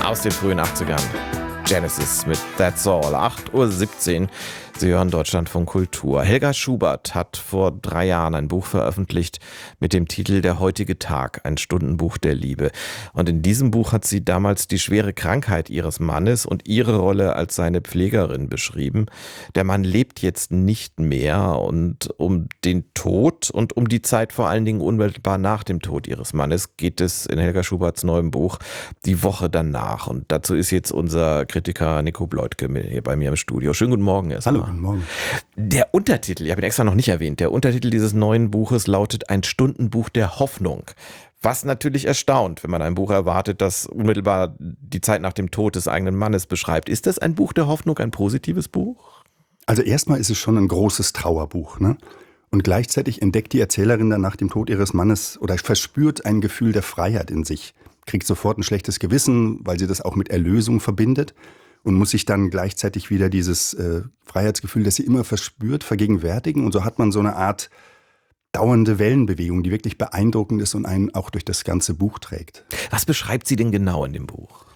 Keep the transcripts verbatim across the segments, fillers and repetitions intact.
aus den frühen achtzigern. Genesis mit That's All. acht Uhr siebzehn. Sie hören Deutschlandfunk Kultur. Helga Schubert hat vor drei Jahren ein Buch veröffentlicht mit dem Titel Der heutige Tag, ein Stundenbuch der Liebe. Und in diesem Buch hat sie damals die schwere Krankheit ihres Mannes und ihre Rolle als seine Pflegerin beschrieben. Der Mann lebt jetzt nicht mehr und um den Tod und um die Zeit vor allen Dingen unmittelbar nach dem Tod ihres Mannes geht es in Helga Schuberts neuem Buch Die Woche danach. Und dazu ist jetzt unser Kritiker Nico Bleutke hier bei mir im Studio. Schönen guten Morgen erstmal. Hallo, guten Morgen. Der Untertitel, ich habe ihn extra noch nicht erwähnt, der Untertitel dieses neuen Buches lautet Ein Stundenbuch der Hoffnung. Was natürlich erstaunt, wenn man ein Buch erwartet, das unmittelbar die Zeit nach dem Tod des eigenen Mannes beschreibt. Ist das ein Buch der Hoffnung, ein positives Buch? Also erstmal ist es schon ein großes Trauerbuch, ne? Und gleichzeitig entdeckt die Erzählerin dann nach dem Tod ihres Mannes oder verspürt ein Gefühl der Freiheit in sich. Kriegt sofort ein schlechtes Gewissen, weil sie das auch mit Erlösung verbindet. Und muss sich dann gleichzeitig wieder dieses äh, Freiheitsgefühl, das sie immer verspürt, vergegenwärtigen. Und so hat man so eine Art dauernde Wellenbewegung, die wirklich beeindruckend ist und einen auch durch das ganze Buch trägt. Was beschreibt sie denn genau in dem Buch?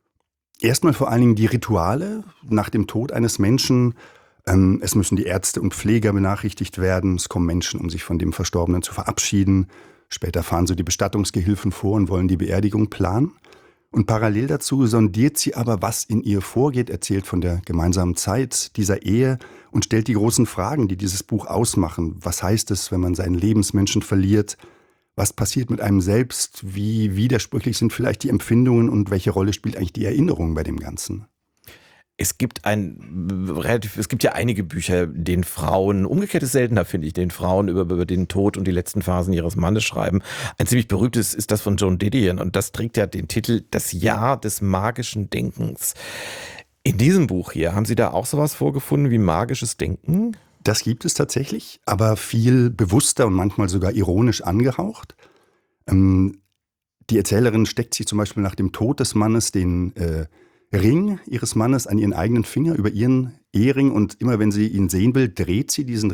Erstmal vor allen Dingen die Rituale nach dem Tod eines Menschen. Ähm, es müssen die Ärzte und Pfleger benachrichtigt werden. Es kommen Menschen, um sich von dem Verstorbenen zu verabschieden. Später fahren so die Bestattungsgehilfen vor und wollen die Beerdigung planen. Und parallel dazu sondiert sie aber, was in ihr vorgeht, erzählt von der gemeinsamen Zeit dieser Ehe und stellt die großen Fragen, die dieses Buch ausmachen. Was heißt es, wenn man seinen Lebensmenschen verliert? Was passiert mit einem selbst? Wie widersprüchlich sind vielleicht die Empfindungen und welche Rolle spielt eigentlich die Erinnerung bei dem Ganzen? Es gibt ein relativ, es gibt ja einige Bücher, den Frauen, umgekehrt ist seltener, finde ich, den Frauen über, über den Tod und die letzten Phasen ihres Mannes schreiben. Ein ziemlich berühmtes ist das von Joan Didion und das trägt ja den Titel Das Jahr des magischen Denkens. In diesem Buch hier, haben Sie da auch sowas vorgefunden wie magisches Denken? Das gibt es tatsächlich, aber viel bewusster und manchmal sogar ironisch angehaucht. Ähm, die Erzählerin steckt sich zum Beispiel nach dem Tod des Mannes den äh, Ring ihres Mannes an ihren eigenen Finger über ihren Ehering und immer wenn sie ihn sehen will, dreht sie diesen